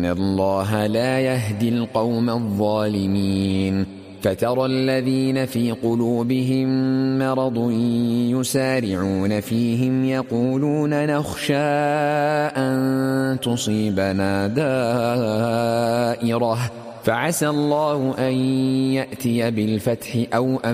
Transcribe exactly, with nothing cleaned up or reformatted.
الله لا يهدي القوم الظالمين. فترى الذين في قلوبهم مرض يسارعون فيهم يقولون نخشى أن تصيبنا دائرة فعسى الله أن يأتي بالفتح أو